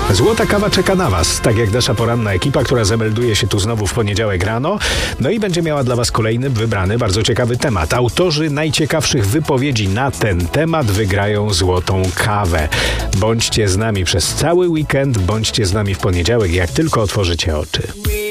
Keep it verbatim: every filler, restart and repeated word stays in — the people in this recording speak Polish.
Złota kawa czeka na Was, tak jak nasza poranna ekipa, która zamelduje się tu znowu w poniedziałek rano. No i będzie miała dla Was kolejny, wybrany, bardzo ciekawy temat. Autorzy najciekawszych wypowiedzi na ten temat wygrają złotą kawę. Bądźcie z nami przez cały weekend, bądźcie z nami w poniedziałek, jak tylko otworzycie oczy.